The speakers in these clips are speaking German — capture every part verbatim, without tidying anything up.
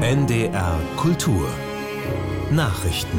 N D R Kultur Nachrichten.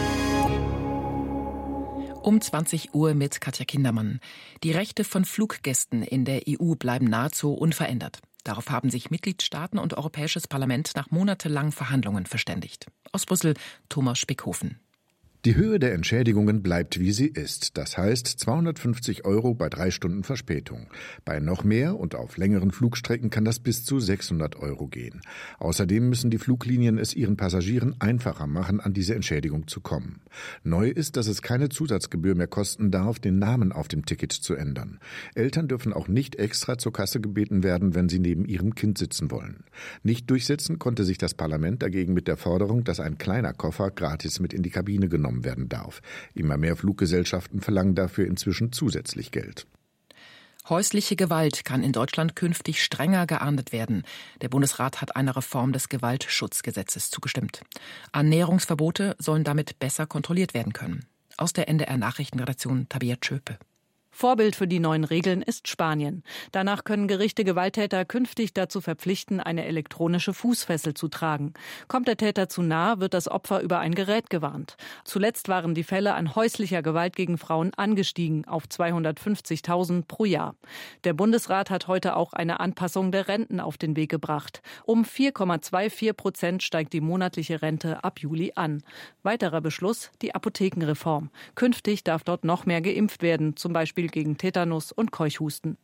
Um zwanzig Uhr mit Katja Kindermann. Die Rechte von Fluggästen in der E U bleiben nahezu unverändert. Darauf haben sich Mitgliedstaaten und Europäisches Parlament nach monatelangen Verhandlungen verständigt. Aus Brüssel Thomas Spickhofen. Die Höhe der Entschädigungen bleibt, wie sie ist. Das heißt zweihundertfünfzig Euro bei drei Stunden Verspätung. Bei noch mehr und auf längeren Flugstrecken kann das bis zu sechshundert Euro gehen. Außerdem müssen die Fluglinien es ihren Passagieren einfacher machen, an diese Entschädigung zu kommen. Neu ist, dass es keine Zusatzgebühr mehr kosten darf, den Namen auf dem Ticket zu ändern. Eltern dürfen auch nicht extra zur Kasse gebeten werden, wenn sie neben ihrem Kind sitzen wollen. Nicht durchsetzen konnte sich das Parlament dagegen mit der Forderung, dass ein kleiner Koffer gratis mit in die Kabine genommen werden darf. Immer mehr Fluggesellschaften verlangen dafür inzwischen zusätzlich Geld. Häusliche Gewalt kann in Deutschland künftig strenger geahndet werden. Der Bundesrat hat einer Reform des Gewaltschutzgesetzes zugestimmt. Annäherungsverbote sollen damit besser kontrolliert werden können. Aus der N D R-Nachrichtenredaktion Tabea Tschöpe. Vorbild für die neuen Regeln ist Spanien. Danach können Gerichte Gewalttäter künftig dazu verpflichten, eine elektronische Fußfessel zu tragen. Kommt der Täter zu nah, wird das Opfer über ein Gerät gewarnt. Zuletzt waren die Fälle an häuslicher Gewalt gegen Frauen angestiegen auf zweihundertfünfzigtausend pro Jahr. Der Bundesrat hat heute auch eine Anpassung der Renten auf den Weg gebracht. Um vier Komma vierundzwanzig Prozent steigt die monatliche Rente ab Juli an. Weiterer Beschluss, die Apothekenreform. Künftig darf dort noch mehr geimpft werden, zum Beispiel gegen Tetanus und Keuchhusten.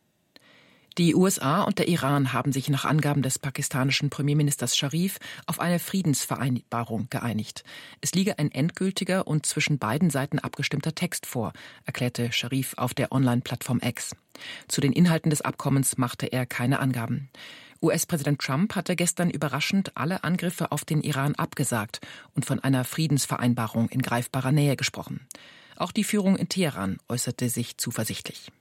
Die U S A und der Iran haben sich nach Angaben des pakistanischen Premierministers Scharif auf eine Friedensvereinbarung geeinigt. Es liege ein endgültiger und zwischen beiden Seiten abgestimmter Text vor, erklärte Scharif auf der Online-Plattform X. Zu den Inhalten des Abkommens machte er keine Angaben. U S-Präsident Trump hatte gestern überraschend alle Angriffe auf den Iran abgesagt und von einer Friedensvereinbarung in greifbarer Nähe gesprochen. Auch die Führung in Teheran äußerte sich zuversichtlich.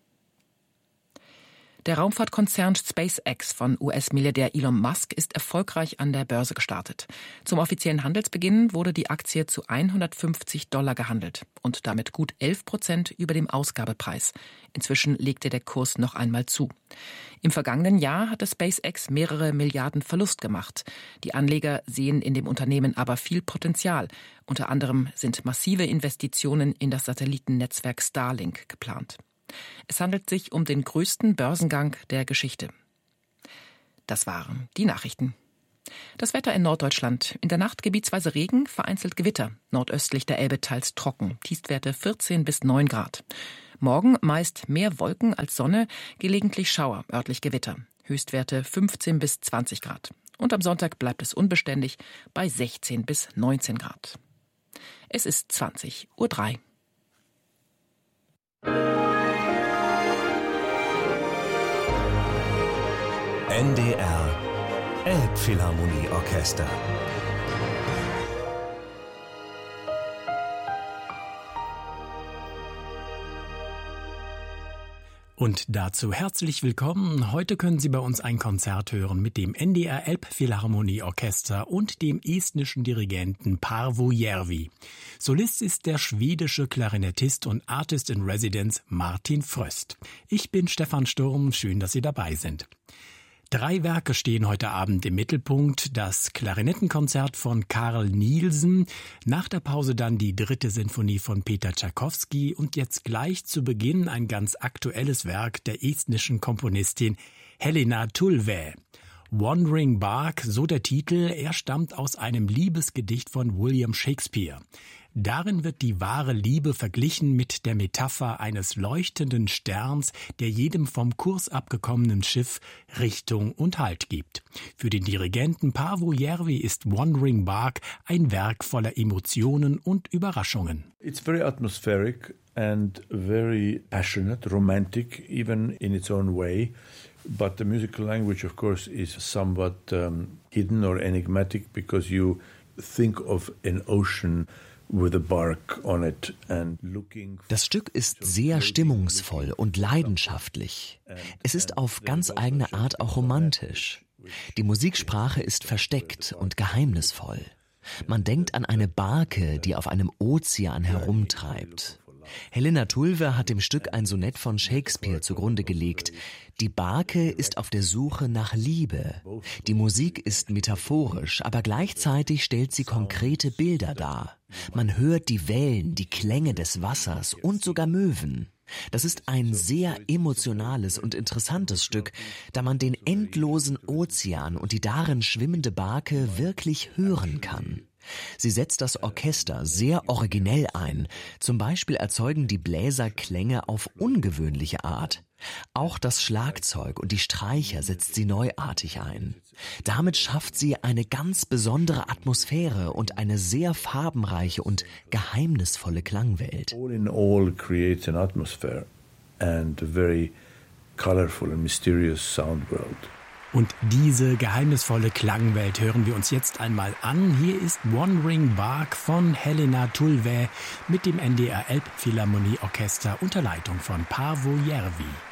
Der Raumfahrtkonzern SpaceX von U S-Milliardär Elon Musk ist erfolgreich an der Börse gestartet. Zum offiziellen Handelsbeginn wurde die Aktie zu hundertfünfzig Dollar gehandelt und damit gut elf Prozent über dem Ausgabepreis. Inzwischen legte der Kurs noch einmal zu. Im vergangenen Jahr hatte SpaceX mehrere Milliarden Verlust gemacht. Die Anleger sehen in dem Unternehmen aber viel Potenzial. Unter anderem sind massive Investitionen in das Satellitennetzwerk Starlink geplant. Es handelt sich um den größten Börsengang der Geschichte. Das waren die Nachrichten. Das Wetter in Norddeutschland. In der Nacht gebietsweise Regen, vereinzelt Gewitter. Nordöstlich der Elbe teils trocken. Tiefstwerte vierzehn bis neun Grad. Morgen meist mehr Wolken als Sonne, gelegentlich Schauer, örtlich Gewitter. Höchstwerte fünfzehn bis zwanzig Grad. Und am Sonntag bleibt es unbeständig bei sechzehn bis neunzehn Grad. Es ist zwanzig Uhr drei. N D R Elbphilharmonie-Orchester. Und dazu herzlich willkommen. Heute können Sie bei uns ein Konzert hören mit dem N D R Elbphilharmonie-Orchester und dem estnischen Dirigenten Paavo Järvi. Solist ist der schwedische Klarinettist und Artist in Residence Martin Fröst. Ich bin Stefan Sturm, schön, dass Sie dabei sind. Drei Werke stehen heute Abend im Mittelpunkt. Das Klarinettenkonzert von Carl Nielsen, nach der Pause dann die dritte Sinfonie von Peter Tschaikowski und jetzt gleich zu Beginn ein ganz aktuelles Werk der estnischen Komponistin Helena Tulve. Wandering Bark, so der Titel, er stammt aus einem Liebesgedicht von William Shakespeare. Darin wird die wahre Liebe verglichen mit der Metapher eines leuchtenden Sterns, der jedem vom Kurs abgekommenen Schiff Richtung und Halt gibt. Für den Dirigenten Paavo Järvi ist Wandering Bark ein Werk voller Emotionen und Überraschungen. It's very atmospheric and very passionate, romantic, even in its own way. But the musical language, of course, is somewhat um, hidden or enigmatic because you think of an ocean with a bark on it and looking. Das Stück ist sehr stimmungsvoll und leidenschaftlich. Es ist auf ganz eigene Art auch romantisch. Die Musiksprache ist versteckt und geheimnisvoll. Man denkt an eine Barke, die auf einem Ozean herumtreibt. Helena Tulve hat dem Stück ein Sonett von Shakespeare zugrunde gelegt. Die Barke ist auf der Suche nach Liebe. Die Musik ist metaphorisch, aber gleichzeitig stellt sie konkrete Bilder dar. Man hört die Wellen, die Klänge des Wassers und sogar Möwen. Das ist ein sehr emotionales und interessantes Stück, da man den endlosen Ozean und die darin schwimmende Barke wirklich hören kann. Sie setzt das Orchester sehr originell ein. Zum Beispiel erzeugen die Bläser Klänge auf ungewöhnliche Art. Auch das Schlagzeug und die Streicher setzt sie neuartig ein. Damit schafft sie eine ganz besondere Atmosphäre und eine sehr farbenreiche und geheimnisvolle Klangwelt. All in all creates an atmosphere and a very colorful and mysterious sound world. Und diese geheimnisvolle Klangwelt hören wir uns jetzt einmal an. Hier ist One Ring Bark von Helena Tulve mit dem N D R Elbphilharmonie Orchester unter Leitung von Paavo Järvi.